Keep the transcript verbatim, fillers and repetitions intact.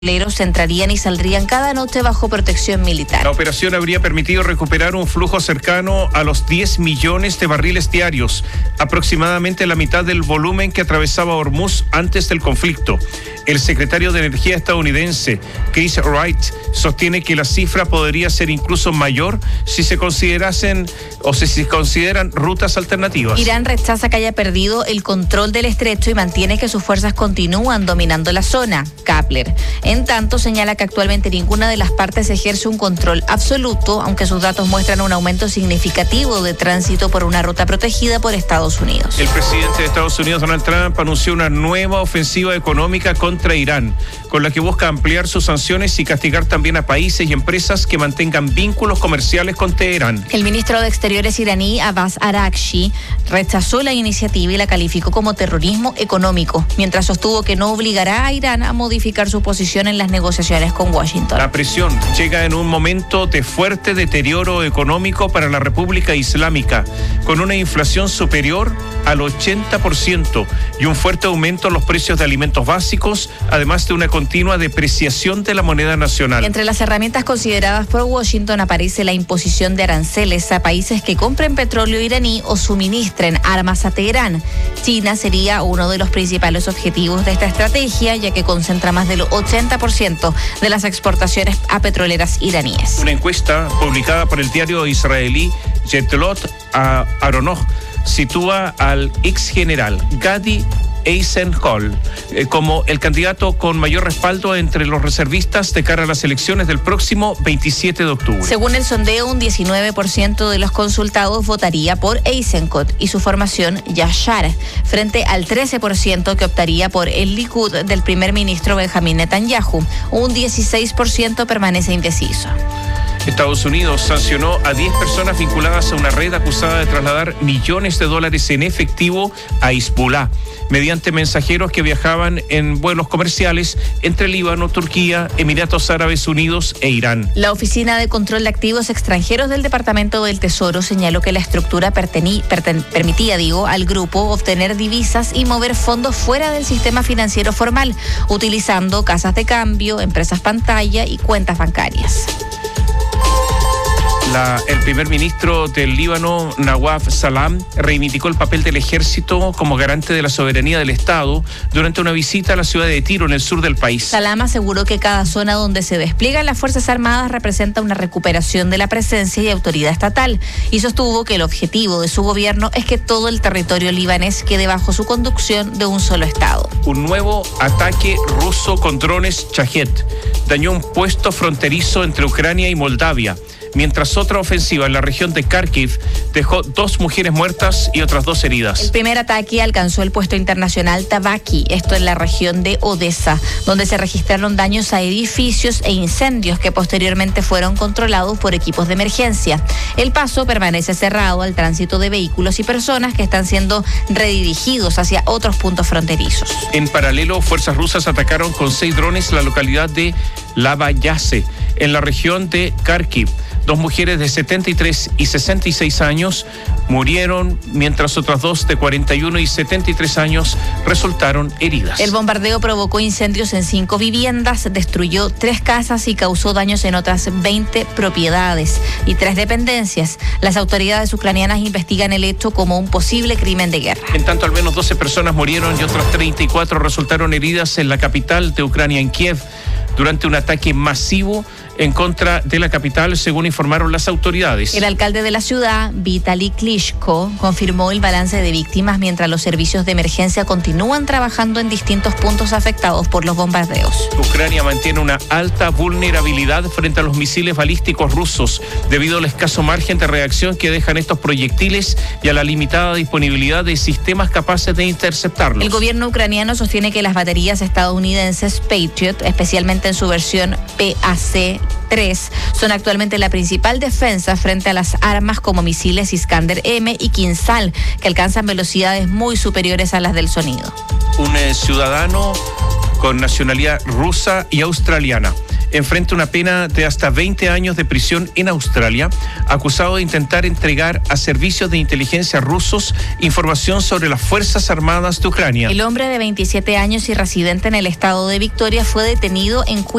Petroleros entrarían y saldrían cada noche bajo protección militar. La operación habría permitido recuperar un flujo cercano a los diez millones de barriles diarios, aproximadamente la mitad del volumen que atravesaba Hormuz antes del conflicto. El secretario de Energía estadounidense, Chris Wright, sostiene que la cifra podría ser incluso mayor si se considerasen o si se consideran rutas alternativas. Irán rechaza que haya perdido el control del estrecho y mantiene que sus fuerzas continúan dominando la zona. Kapler, en tanto, señala que actualmente ninguna de las partes ejerce un control absoluto, aunque sus datos muestran un aumento significativo de tránsito por una ruta protegida por Estados Unidos. El presidente de Estados Unidos, Donald Trump, anunció una nueva ofensiva económica contra Irán, con la que busca ampliar sus sanciones y castigar también a países y empresas que mantengan vínculos comerciales con Teherán. El ministro de Exteriores iraní, Abbas Araghchi, rechazó la iniciativa y la calificó como terrorismo económico, mientras sostuvo que no obligará a Irán a modificar su posición en las negociaciones con Washington. La presión llega en un momento de fuerte deterioro económico para la República Islámica, con una inflación superior al ochenta por ciento y un fuerte aumento en los precios de alimentos básicos, además de una continua depreciación de la moneda nacional. Entre las herramientas consideradas por Washington aparece la imposición de aranceles a países que compren petróleo iraní o suministren armas a Teherán. China sería uno de los principales objetivos de esta estrategia, ya que concentra más del ochenta por ciento de las exportaciones a petroleras iraníes. Una encuesta publicada por el diario israelí Yetlot Aharonot sitúa al ex general Gadi Eisenkol eh, como el candidato con mayor respaldo entre los reservistas de cara a las elecciones del próximo veintisiete de octubre. Según el sondeo, un diecinueve por ciento de los consultados votaría por Eisenkot y su formación Yashar, frente al trece por ciento que optaría por el Likud del primer ministro Benjamín Netanyahu. Un dieciséis por ciento permanece indeciso. Estados Unidos sancionó a diez personas vinculadas a una red acusada de trasladar millones de dólares en efectivo a Hezbollah mediante mensajeros que viajaban en vuelos comerciales entre Líbano, Turquía, Emiratos Árabes Unidos e Irán. La Oficina de Control de Activos Extranjeros del Departamento del Tesoro señaló que la estructura pertení, perten, permitía digo, al grupo obtener divisas y mover fondos fuera del sistema financiero formal, utilizando casas de cambio, empresas pantalla y cuentas bancarias. La, el primer ministro del Líbano, Nawaf Salam, reivindicó el papel del ejército como garante de la soberanía del Estado durante una visita a la ciudad de Tiro, en el sur del país. Salam aseguró que cada zona donde se despliegan las Fuerzas Armadas representa una recuperación de la presencia y autoridad estatal, y sostuvo que el objetivo de su gobierno es que todo el territorio libanés quede bajo su conducción de un solo Estado. Un nuevo ataque ruso con drones Shahed dañó un puesto fronterizo entre Ucrania y Moldavia, mientras otra ofensiva en la región de Kharkiv dejó dos mujeres muertas y otras dos heridas. El primer ataque alcanzó el puesto internacional Tabaki, esto en la región de Odessa, donde se registraron daños a edificios e incendios que posteriormente fueron controlados por equipos de emergencia. El paso permanece cerrado al tránsito de vehículos y personas que están siendo redirigidos hacia otros puntos fronterizos. En paralelo, fuerzas rusas atacaron con seis drones la localidad de Lavayace, en la región de Kharkiv. Dos mujeres de setenta y tres y sesenta y seis años murieron, mientras otras dos de cuarenta y uno y setenta y tres años resultaron heridas. El bombardeo provocó incendios en cinco viviendas, destruyó tres casas y causó daños en otras veinte propiedades y tres dependencias. Las autoridades ucranianas investigan el hecho como un posible crimen de guerra. En tanto, al menos doce personas murieron y otras treinta y cuatro resultaron heridas en la capital de Ucrania, en Kiev, durante un ataque masivo en contra de la capital, según informaron las autoridades. El alcalde de la ciudad, Vitaly Klitschko, confirmó el balance de víctimas mientras los servicios de emergencia continúan trabajando en distintos puntos afectados por los bombardeos. Ucrania mantiene una alta vulnerabilidad frente a los misiles balísticos rusos debido al escaso margen de reacción que dejan estos proyectiles y a la limitada disponibilidad de sistemas capaces de interceptarlos. El gobierno ucraniano sostiene que las baterías estadounidenses Patriot, especialmente en su versión P A C tres, son actualmente la principal defensa frente a las armas como misiles Iskander M y Kinzhal, que alcanzan velocidades muy superiores a las del sonido. Un eh, ciudadano con nacionalidad rusa y australiana enfrenta una pena de hasta veinte años de prisión en Australia, acusado de intentar entregar a servicios de inteligencia rusos información sobre las Fuerzas Armadas de Ucrania. El hombre de veintisiete años y residente en el estado de Victoria fue detenido en